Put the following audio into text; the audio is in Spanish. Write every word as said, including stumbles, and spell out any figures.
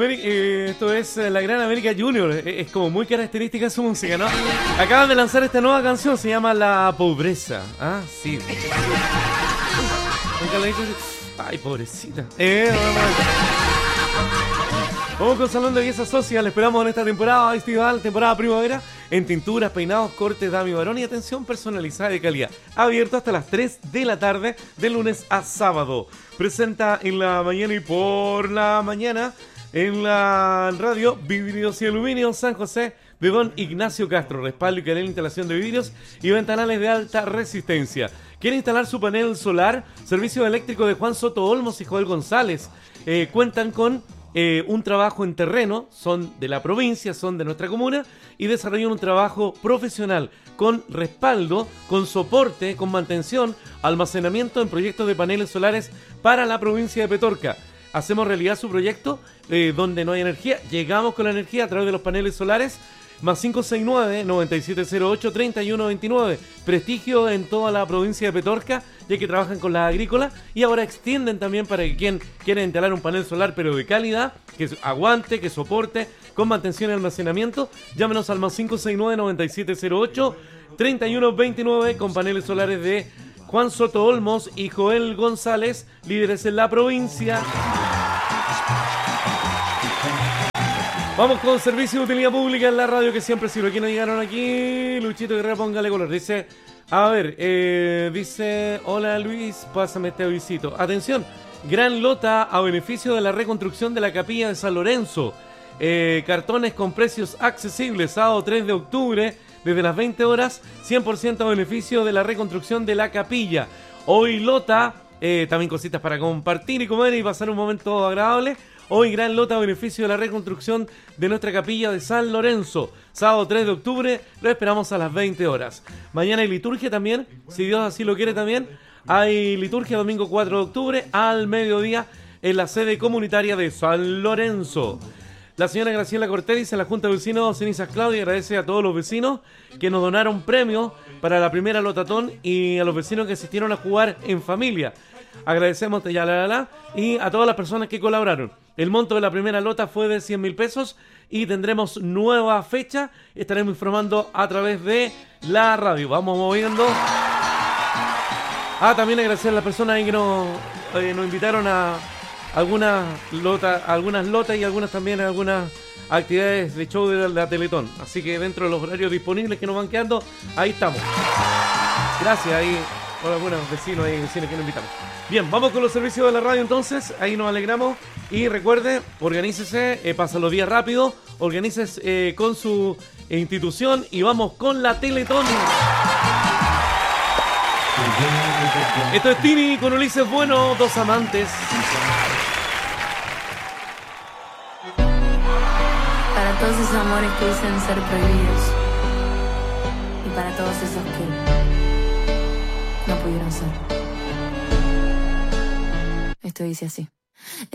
Eh, esto es eh, la Gran América Junior, eh, es como muy característica su música, ¿no? Acaban de lanzar esta nueva canción, se llama La Pobreza. Ah, sí. Nunca la he dicho así. Ay, pobrecita. Eh, vamos, vamos con Salón de Belleza Social. Esperamos en esta temporada estival, temporada primavera, en tinturas, peinados, cortes, dama y varón y atención personalizada de calidad. Abierto hasta las tres de la tarde, de lunes a sábado. Presenta en la mañana y por la mañana en la radio Vidrios y Aluminio San José de Don Ignacio Castro. Respaldo y calidad de instalación de vidrios y ventanales de alta resistencia. ¿Quiere instalar su panel solar? Servicio eléctrico de Juan Soto Olmos y Joel González. Eh, cuentan con eh, un trabajo en terreno, son de la provincia, son de nuestra comuna y desarrollan un trabajo profesional con respaldo, con soporte, con mantención, almacenamiento en proyectos de paneles solares para la provincia de Petorca. Hacemos realidad su proyecto eh, donde no hay energía. Llegamos con la energía a través de los paneles solares. Más cinco seis nueve, nueve siete cero ocho, tres uno dos nueve. Prestigio en toda la provincia de Petorca, ya que trabajan con la agrícola. Y ahora extienden también para que quien quiera instalar un panel solar, pero de calidad, que aguante, que soporte, con mantención y almacenamiento. Llámenos al más cinco seis nueve, nueve siete cero ocho, tres uno dos nueve con paneles solares de Juan Soto Olmos y Joel González, líderes en la provincia. Vamos con servicio de utilidad pública en la radio que siempre sirve. ¿Quiénes llegaron aquí? Luchito Guerrero, póngale color. Dice, a ver, eh, dice, hola Luis, pásame este avisito. Atención, gran lota a beneficio de la reconstrucción de la capilla de San Lorenzo. Eh, cartones con precios accesibles, sábado tres de octubre. Desde las veinte horas, cien por ciento a beneficio de la reconstrucción de la capilla. Hoy lota, eh, también cositas para compartir y comer y pasar un momento agradable. Hoy gran lota a beneficio de la reconstrucción de nuestra capilla de San Lorenzo. Sábado tres de octubre, lo esperamos a las veinte horas. Mañana hay liturgia también, si Dios así lo quiere también. Hay liturgia domingo cuatro de octubre al mediodía en la sede comunitaria de San Lorenzo. La señora Graciela Cortés dice, la Junta de Vecinos Cenizas Claudia agradece a todos los vecinos que nos donaron premios para la primera lotatón y a los vecinos que asistieron a jugar en familia. Agradecemos ya la, la, la, y a todas las personas que colaboraron. El monto de la primera lota fue de cien mil pesos y tendremos nueva fecha. Estaremos informando a través de la radio. Vamos moviendo. Ah, también agradecer a las personas que nos, eh, nos invitaron a algunas lotas, algunas lotas y algunas también algunas actividades de show de la Teletón. Así que dentro de los horarios disponibles que nos van quedando, ahí estamos. Gracias ahí por algunos vecinos y vecinos que nos invitamos. Bien, vamos con los servicios de la radio entonces, ahí nos alegramos. Y recuerde, organícese, eh, pasa los días rápido, organícese eh, con su institución y vamos con la Teletón. Esto es Tini con Ulises Bueno, dos amantes. Para todos esos amores que dicen ser prohibidos y para todos esos que no pudieron ser. Esto dice así.